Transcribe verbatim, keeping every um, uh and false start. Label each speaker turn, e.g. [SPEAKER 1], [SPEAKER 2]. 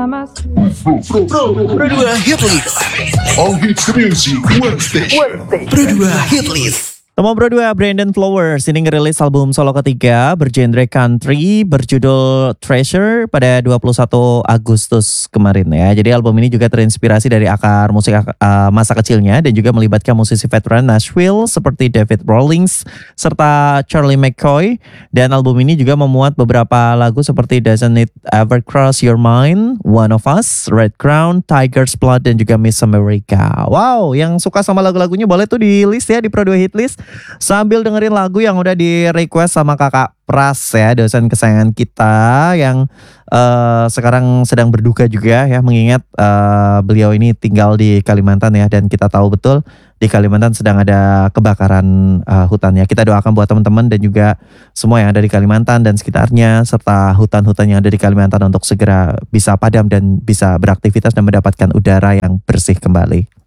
[SPEAKER 1] Mamas.
[SPEAKER 2] Pro, Pro, Pro dua Hit List. All hits music, one station. Pro dua Hit List.
[SPEAKER 3] Temu Pro dua, Brandon Flowers ini ngerilis album solo ketiga bergenre country berjudul Treasure pada dua puluh satu Agustus kemarin ya. Jadi album ini juga terinspirasi dari akar musik uh, masa kecilnya dan juga melibatkan musisi veteran Nashville seperti David Rawlings serta Charlie McCoy. Dan album ini juga memuat beberapa lagu seperti Doesn't It Ever Cross Your Mind, One of Us, Red Crown, Tiger's Blood dan juga Miss America. Wow, yang suka sama lagu-lagunya boleh tuh di list ya di Pro dua Hit List. Sambil dengerin lagu yang udah di request sama kakak Pras ya, dosen kesayangan kita yang uh, sekarang sedang berduka juga ya, mengingat uh, beliau ini tinggal di Kalimantan ya, dan kita tahu betul di Kalimantan sedang ada kebakaran uh, hutan ya. Kita doakan buat teman-teman dan juga semua yang ada di Kalimantan dan sekitarnya serta hutan-hutan yang ada di Kalimantan untuk segera bisa padam dan bisa beraktivitas dan mendapatkan udara yang bersih kembali.